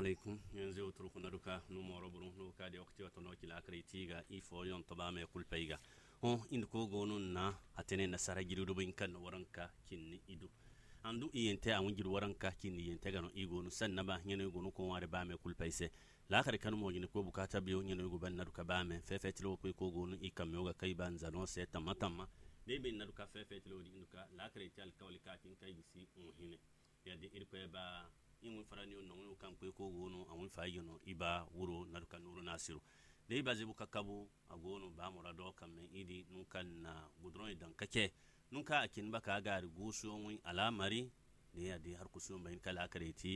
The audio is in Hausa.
alaikum yanzu utru kuna duka no moro buru no ka de wakti wato no kila akriti ga ifo yon to ba me kulpaiga in ko gonu na atene na sara gidu do bin kan waranka kinni idu andu iyente an gidu waranka kinni iyente ga no igonu sanna ba nyene gonu ko ware ba me kulpaise la kare kan mo gine ko bukata biyo nyene go ban na duka ba me fefetilo ko gonu ikam yoga kai ban zano se tamatama de bin na duka fefetilo di duka la kare tal kawli ka tin kai gisi hine ya de irko ba in farani on non kan ko gono an fayi no iba wuro naruka nuru nasiru de iba zebu kakabu agono ba murado kan men idi nun kan na gudron idan kake nun ka akin baka gari guso mun alamari de ya de har kuso bayin kala kareti